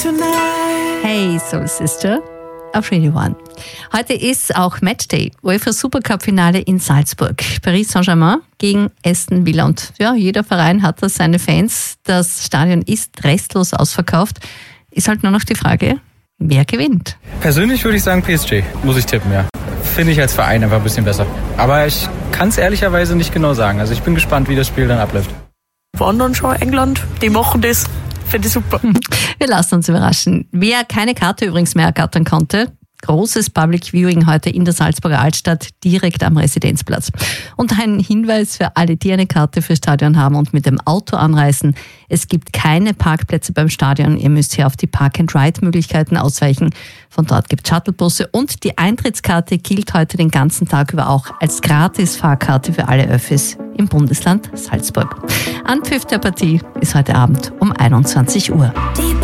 Hey Soul Sister auf Radio One. Heute ist auch Matchday, UEFA Supercup-Finale in Salzburg. Paris Saint-Germain gegen Aston Villa. Und ja, jeder Verein hat da seine Fans. Das Stadion ist restlos ausverkauft. Ist halt nur noch die Frage, wer gewinnt? Persönlich würde ich sagen PSG, muss ich tippen, ja. Finde ich als Verein einfach ein bisschen besser. Aber ich kann es ehrlicherweise nicht genau sagen. Also ich bin gespannt, wie das Spiel dann abläuft. Woanders schon, England, die machen das. Finde ich super. Wir lassen uns überraschen. Wer keine Karte übrigens mehr ergattern konnte, großes Public Viewing heute in der Salzburger Altstadt, direkt am Residenzplatz. Und ein Hinweis für alle, die eine Karte fürs Stadion haben und mit dem Auto anreisen. Es gibt keine Parkplätze beim Stadion. Ihr müsst hier auf die Park-and-Ride-Möglichkeiten ausweichen. Von dort gibt es Shuttlebusse und die Eintrittskarte gilt heute den ganzen Tag über auch als Gratis-Fahrkarte für alle Öffis im Bundesland Salzburg. Anpfiff der Partie ist heute Abend um 21 Uhr.